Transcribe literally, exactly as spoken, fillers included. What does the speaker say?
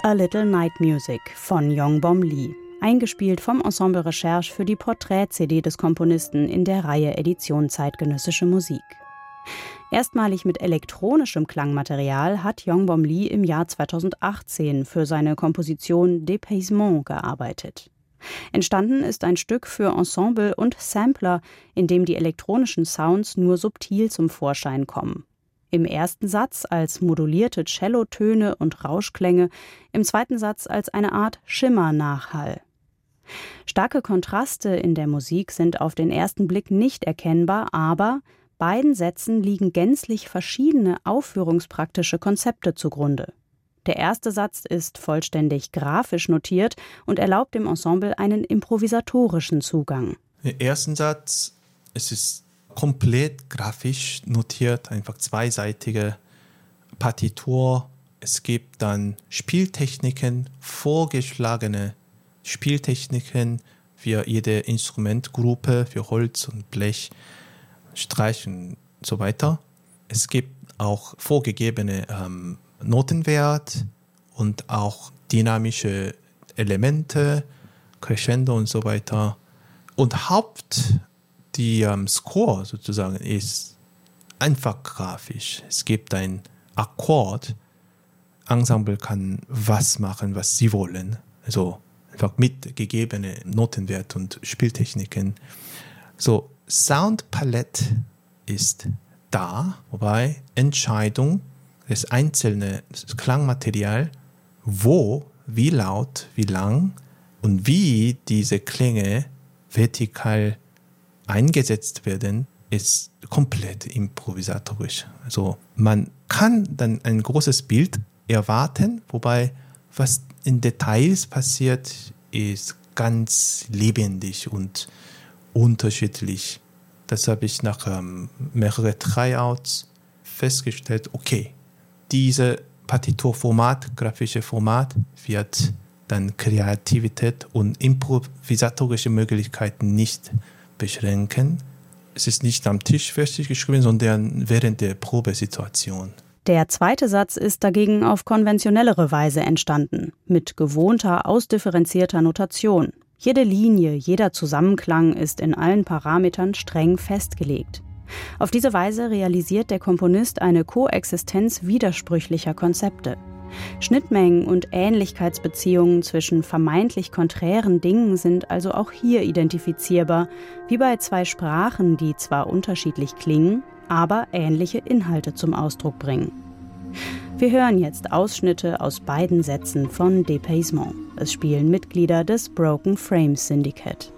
A Little Night Music von Yongbom Lee, eingespielt vom Ensemble Recherche für die Porträt-C D des Komponisten in der Reihe Edition Zeitgenössische Musik. Erstmalig mit elektronischem Klangmaterial hat Yongbom Lee im Jahr zweitausendachtzehn für seine Komposition Dépaysement gearbeitet. Entstanden ist ein Stück für Ensemble und Sampler, in dem die elektronischen Sounds nur subtil zum Vorschein kommen. Im ersten Satz als modulierte Cellotöne und Rauschklänge, im zweiten Satz als eine Art Schimmernachhall. Starke Kontraste in der Musik sind auf den ersten Blick nicht erkennbar, aber beiden Sätzen liegen gänzlich verschiedene aufführungspraktische Konzepte zugrunde. Der erste Satz ist vollständig grafisch notiert und erlaubt dem Ensemble einen improvisatorischen Zugang. Im ersten Satz es ist komplett grafisch notiert, einfach zweiseitige Partitur. Es gibt dann Spieltechniken, vorgeschlagene Spieltechniken für jede Instrumentgruppe, für Holz und Blech, Streich und so weiter. Es gibt auch vorgegebene ähm, Notenwert und auch dynamische Elemente, Crescendo und so weiter. Und Haupt, die ähm, Score sozusagen ist einfach grafisch. Es gibt ein Akkord. Ensemble kann was machen, was sie wollen. Also einfach mit gegebenen Notenwert und Spieltechniken. So, Soundpalette ist da, wobei Entscheidung das einzelne Klangmaterial, wo, wie laut, wie lang und wie diese Klänge vertikal eingesetzt werden, ist komplett improvisatorisch. Also man kann dann ein großes Bild erwarten, wobei was in Details passiert, ist ganz lebendig und unterschiedlich. Das habe ich nach ähm, mehreren Tryouts festgestellt, okay, dieses Partiturformat, grafische Format, wird dann Kreativität und improvisatorische Möglichkeiten nicht beschränken. Es ist nicht am Tisch fertig geschrieben, sondern während der Probesituation. Der zweite Satz ist dagegen auf konventionellere Weise entstanden, mit gewohnter, ausdifferenzierter Notation. Jede Linie, jeder Zusammenklang ist in allen Parametern streng festgelegt. Auf diese Weise realisiert der Komponist eine Koexistenz widersprüchlicher Konzepte. Schnittmengen und Ähnlichkeitsbeziehungen zwischen vermeintlich konträren Dingen sind also auch hier identifizierbar, wie bei zwei Sprachen, die zwar unterschiedlich klingen, aber ähnliche Inhalte zum Ausdruck bringen. Wir hören jetzt Ausschnitte aus beiden Sätzen von Dépaysement. Es spielen Mitglieder des Broken Frame Syndicate.